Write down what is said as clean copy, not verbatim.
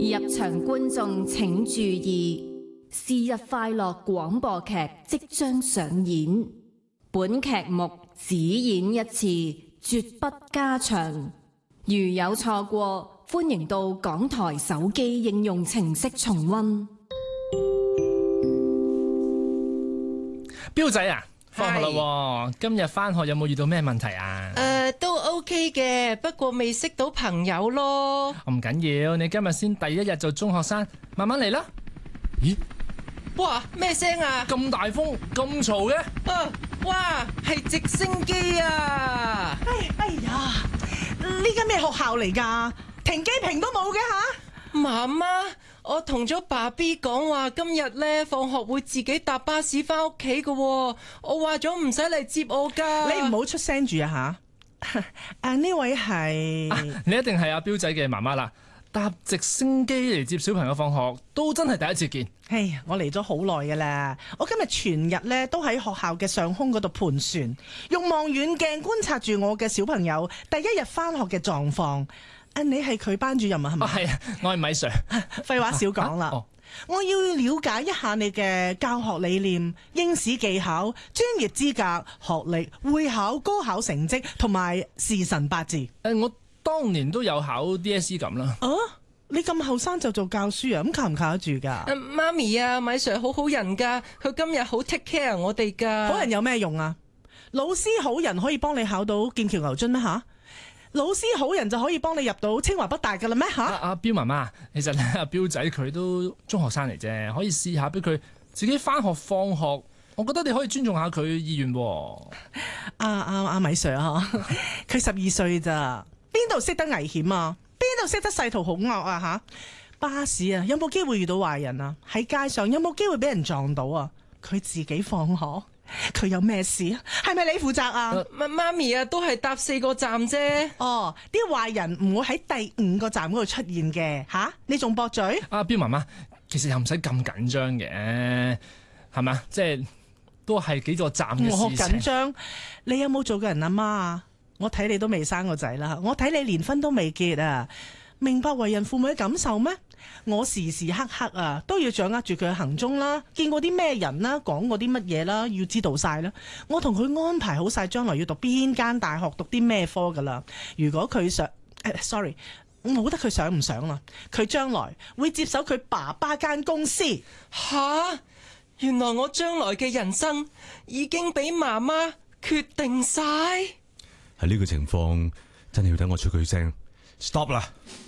入場觀眾請注意，是日快樂廣播劇即將上演，本劇目只演一次，絕不加場。如有錯過，歡迎到港台手機應用程式重溫。 標仔啊，放學啦喎，今日返學有冇遇到咩問題啊？ 都 OK 嘅，不過未識到朋友咯。 唔緊要，你今日先第一日做中學生，慢慢嚟啦。咦？ 哇，咩聲啊？ 咁大風，咁嘈嘅？ 哇，係直升機啊！ 哎呀，呢間咩學校嚟㗎？停機坪都冇嘅吓？ 媽媽，我同咗爸 B 講話，今日咧放學會自己搭巴士翻屋企嘅。我話咗唔使嚟接我噶。 你唔好出聲住啊吓！呢位係你一定係阿標仔嘅媽媽啦。搭直升機嚟接小朋友放學，都真係第一次見。 哎呀，我嚟咗好耐㗎啦。我今日全日咧都喺學校嘅上空嗰度盤旋，用望遠鏡觀察住我嘅小朋友第一日翻學嘅狀況。你係佢班主任啊？係咪？ 係啊，我係米 Sir。 廢話少講啦。我要了解一下你嘅教學理念、應試技巧、專業資格、學歷、會考、高考成績同埋時辰八字。 我當年都有考 DSE 咁啦。 你咁後生就做教書啊？咁靠唔靠得住噶？ 媽咪啊，米 Sir 好好人噶，佢今日好 take care 我哋噶。 好人有咩用啊？老師好人可以幫你考到劍橋牛津咩吓？老師好人就可以幫你入到清華北大噶啦咩吓？ 阿標媽媽，其實咧阿標仔佢都中學生嚟啫，可以試下俾佢自己翻學放學。我覺得你可以尊重下佢意願。 阿米 Sir 啊，佢12歲咋？邊度識得危險啊？邊度識得世途好惡啊吓？巴士啊，有冇機會遇到壞人啊？喺街上有冇機會俾人撞到啊？佢自己放學，佢有咩事啊？係咪你負責啊？ 媽咪啊，都係搭4個站啫。 啲壞人唔會喺第5個站嗰度出現嘅吓？你仲駁嘴？ 阿標媽媽，其實又唔使咁緊張嘅，係咪？即係都係幾個站嘅事情。 我緊張？你有冇做過人阿媽啊？我睇你都未生個仔啦，我睇你連婚都未結啊！明白為人父母嘅感受咩？我時時刻刻啊都要掌握住佢嘅行蹤啦，見過啲咩人啦，講過啲乜嘢啦，要知道晒啦。我同佢安排好晒將來要讀邊間大學，讀啲咩科噶啦。如果佢想，sorry， 冇得佢想唔想啦。佢將來會接手佢爸爸間公司。 吓，原來我將來嘅人生已經俾媽媽決定晒。 喺呢個情況，真係要等我出句聲 stop 啦。